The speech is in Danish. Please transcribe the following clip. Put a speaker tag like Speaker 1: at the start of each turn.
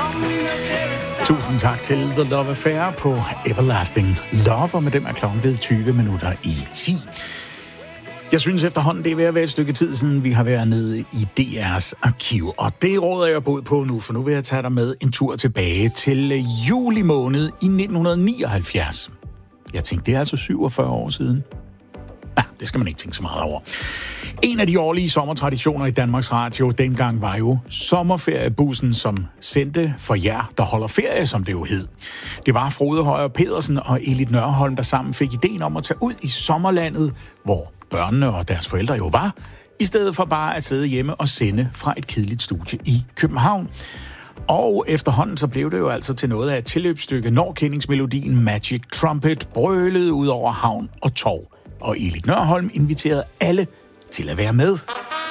Speaker 1: Tusind tak til The Love Affair på Everlasting Love, og med dem er klokken blevet 20 minutter i 10. Jeg synes efterhånden, det er ved at være et stykke tid siden, vi har været nede i DR's arkiv. Og det råder jeg bod på nu, for nu vil jeg tage dig med en tur tilbage til juli måned i 1979. Jeg tænkte, det er altså 47 år siden. Ja, det skal man ikke tænke så meget over. En af de årlige sommertraditioner i Danmarks Radio dengang var jo sommerferiebussen, som sendte for jer, der holder ferie, som det jo hed. Det var Frode Højer Pedersen og Elit Nørholm, der sammen fik ideen om at tage ud i sommerlandet, hvor børnene og deres forældre jo var, i stedet for bare at sidde hjemme og sende fra et kedeligt studie i København. Og efterhånden så blev det jo altså til noget af et tilløbsstykke, når kendingsmelodien Magic Trumpet brølede ud over havn og torv. Og Elit Nørholm inviterede alle til at være med.